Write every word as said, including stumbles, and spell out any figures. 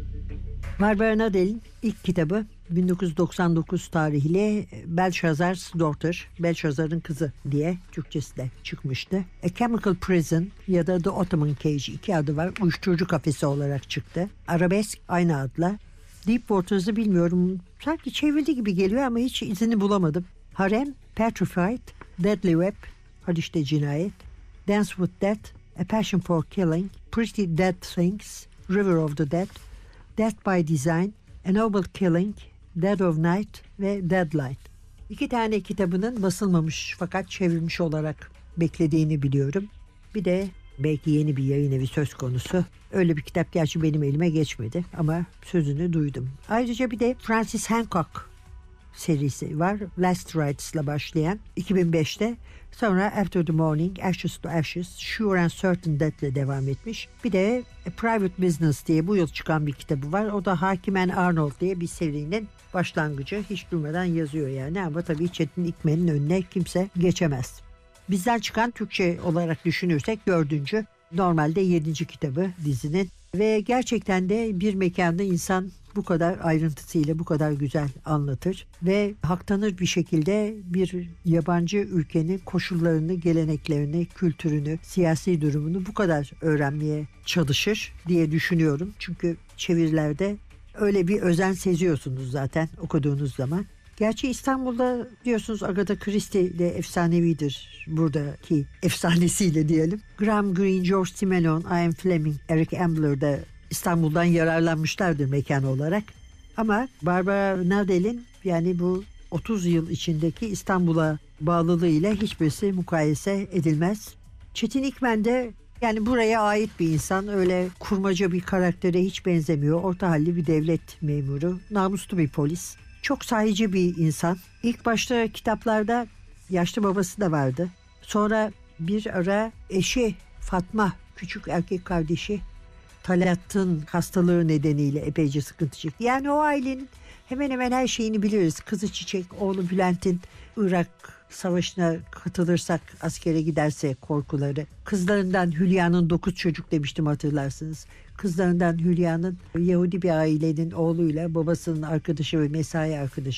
Barbara Nadel'in ilk kitabı bin dokuz yüz doksan dokuz tarihli Belshazzar's Daughter, Belshazzar'ın kızı diye Türkçesi de çıkmıştı. A Chemical Prison ya da The Ottoman Cage, iki adı var. Uyuşturucu kafesi olarak çıktı. Arabesk aynı adla. Deepwaters'ı bilmiyorum. Sanki çevrildi gibi geliyor ama hiç izini bulamadım. Harem, Petrified, Deadly Web, hadi işte cinayet. Dance with Death, A Passion for Killing, Pretty Dead Things, River of the Dead, Death by Design, A Noble Killing, Dead of Night ve Deadlight. İki tane kitabının basılmamış fakat çevrilmiş olarak beklediğini biliyorum. Bir de belki yeni bir yayın evi söz konusu. Öyle bir kitap gerçi benim elime geçmedi ama sözünü duydum. Ayrıca bir de Francis Hancock serisi var. Last Rights'la başlayan iki bin beşte. Sonra After the Morning, Ashes to Ashes, Sure and Certain Death'le devam etmiş. Bir de A Private Business diye bu yıl çıkan bir kitabı var. O da Hakim and Arnold diye bir serinin başlangıcı. Hiç durmadan yazıyor yani ama tabii Çetin İkmen'in önüne kimse geçemez. Bizden çıkan Türkçe olarak düşünürsek dördüncü, normalde yedinci kitabı dizinin. Ve gerçekten de bir mekanda insan bu kadar ayrıntısıyla bu kadar güzel anlatır ve haktanır bir şekilde bir yabancı ülkenin koşullarını, geleneklerini, kültürünü, siyasi durumunu bu kadar öğrenmeye çalışır diye düşünüyorum. Çünkü çevirilerde öyle bir özen seziyorsunuz zaten okuduğunuz zaman. Gerçi İstanbul'da diyorsunuz Agatha Christie de efsanevidir, buradaki efsanesiyle diyelim. Graham Greene, George Simenon, Ian Fleming, Eric Ambler da İstanbul'dan yararlanmışlardır mekan olarak. Ama Barbara Nadel'in yani bu otuz yıl içindeki İstanbul'a bağlılığıyla hiçbirisi mukayese edilmez. Çetin İkmen de yani buraya ait bir insan, öyle kurmaca bir karaktere hiç benzemiyor. Orta halli bir devlet memuru, namuslu bir polis. Çok sahici bir insan. İlk başta kitaplarda yaşlı babası da vardı. Sonra bir ara eşi Fatma, küçük erkek kardeşi Talat'ın hastalığı nedeniyle epeyce sıkıntı çekti. Yani o ailenin hemen hemen her şeyini biliriz. Kızı Çiçek, oğlu Bülent'in Irak Savaşı'na katılırsak askere giderse korkuları. Kızlarından Hülya'nın dokuz çocuk demiştim, hatırlarsınız. Kızlarından Hülya'nın Yahudi bir ailenin oğluyla babasının arkadaşı ve mesai arkadaşı